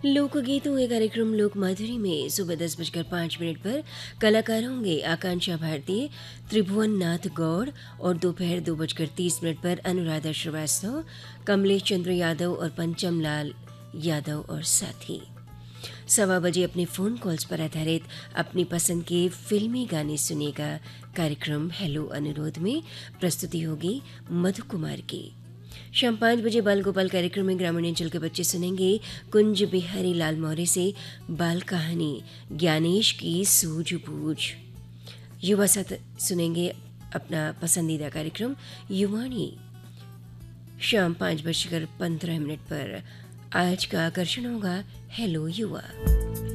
लोकगीतों के कार्यक्रम लोक माधुरी में सुबह 10:05 पर कलाकार होंगे आकांक्षा भारती, त्रिभुवन नाथ गौड़ और दोपहर 2:30 पर अनुराधा श्रीवास्तव, कमलेश चंद्र यादव और पंचम लाल यादव और साथी। 1:15 अपने फ़ोन कॉल्स पर आधारित अपनी पसंद के फिल्मी गाने सुनिएगा। कार्यक्रम हेलो अनुरोध में प्रस्तुति होगी मधु कुमार की। शाम 5 बाल गोपाल कार्यक्रम में ग्रामीण अंचल के बच्चे सुनेंगे कुंज बिहारी लाल मौर्य से बाल कहानी ज्ञानेश की सूझबूझ। युवा साथ सुनेंगे अपना पसंदीदा कार्यक्रम युवाणी। शाम 5:15 पर आज का आकर्षण होगा हेलो युवा।